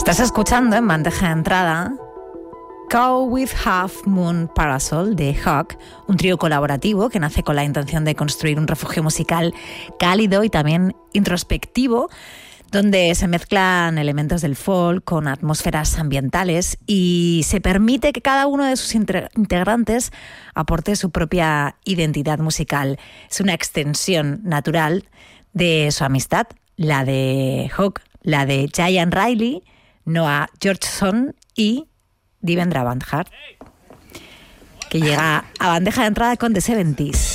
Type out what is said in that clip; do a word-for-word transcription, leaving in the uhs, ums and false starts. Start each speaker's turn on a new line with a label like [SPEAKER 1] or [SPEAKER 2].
[SPEAKER 1] Estás escuchando en bandeja de entrada Cow with Half Moon Parasol de Hawk, un trío colaborativo que nace con la intención de construir un refugio musical cálido y también introspectivo, donde se mezclan elementos del folk con atmósferas ambientales y se permite que cada uno de sus integrantes aporte su propia identidad musical. Es una extensión natural de su amistad, la de Hawk, la de Giant Riley, Noah Georgeson y Devendra Banhart, que llega a bandeja de entrada con The setenta s.